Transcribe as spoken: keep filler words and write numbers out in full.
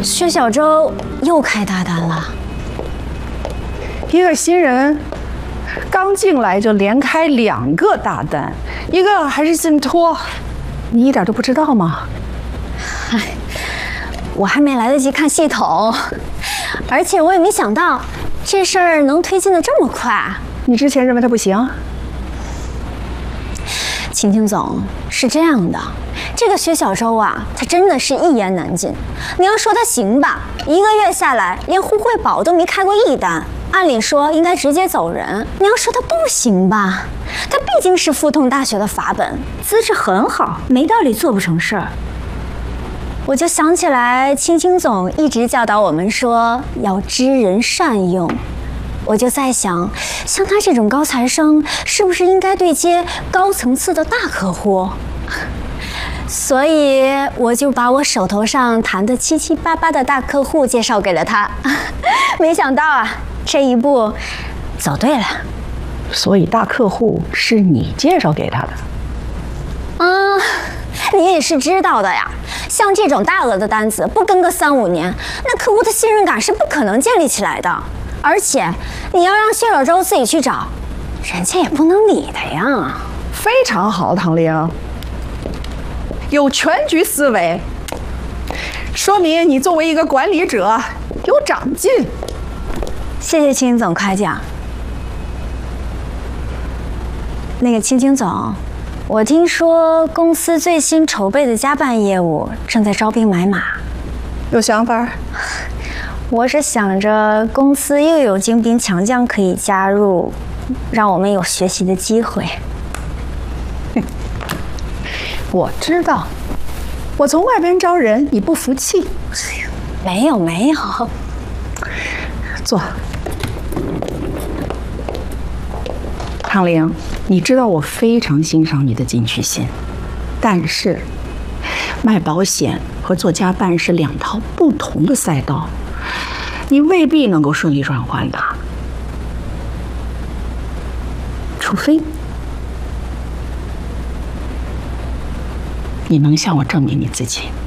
薛小周又开大单了。 一个新人刚进来就连开两个大单，一个还是信托，你一点都不知道吗？ 哎，我还没来得及看系统，而且我也没想到这事儿能推进的这么快。 你之前认为他不行？ 青青总，是这样的，这个薛小周啊，他真的是一言难尽。你要说他行吧，一个月下来连互惠保都没开过一单，按理说应该直接走人。你要说他不行吧，他毕竟是复通大学的法本，资质很好，没道理做不成事儿。我就想起来，青青总一直教导我们说要知人善用。我就在想，像他这种高材生，是不是应该对接高层次的大客户？所以我就把我手头上谈的七七八八的大客户介绍给了他。没想到啊，这一步走对了。 所以大客户是你介绍给他的？ 嗯，你也是知道的呀。像这种大额的单子，不跟个三五年，那客户的信任感是不可能建立起来的。而且，你要让薛小周自己去找，人家也不能理他呀。 非常好，唐玲，有全局思维，说明你作为一个管理者有长进。 谢谢青青总夸奖。那个青青总，我听说公司最新筹备的家办业务正在招兵买马， 有想法？ 我是想着公司又有精兵强将可以加入，让我们有学习的机会。 我知道，我从外边招人，你不服气？ 没有没有。 坐。唐玲，你知道我非常欣赏你的进取心，但是卖保险和做家办是两套不同的赛道。你未必能够顺利转换的，除非你能向我证明你自己。